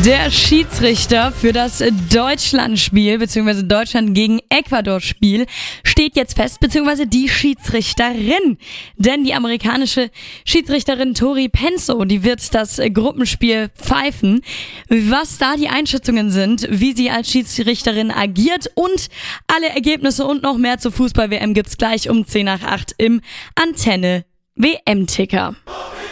Der Schiedsrichter für das Deutschlandspiel bzw. Deutschland gegen Ecuador-Spiel steht jetzt fest, bzw. die Schiedsrichterin. Denn die amerikanische Schiedsrichterin Tori Penso, die wird das Gruppenspiel pfeifen. Was da die Einschätzungen sind, wie sie als Schiedsrichterin agiert und alle Ergebnisse und noch mehr zur Fußball-WM gibt's gleich um 10 nach 8 im Antenne WM-Ticker.